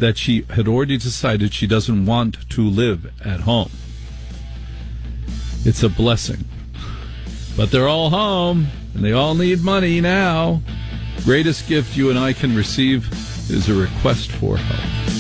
that she had already decided she doesn't want to live at home. It's a blessing. But they're all home, and they all need money now. Greatest gift you and I can receive is a request for help.